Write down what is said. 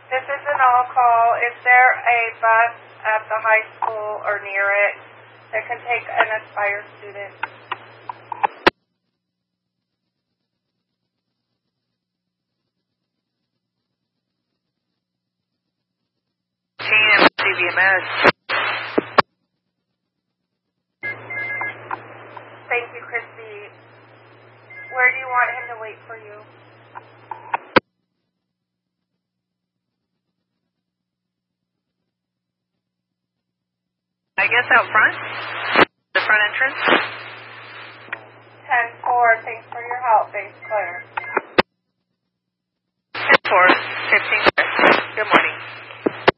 This is an all-call. Is there a bus at the high school or near it that can take an Aspire student? CVMS. Thank you, Christy. Where do you want him to wait for you? I guess out front? The front entrance? 10-4. Thanks for your help. Base clear. 10-4. 15. Good morning.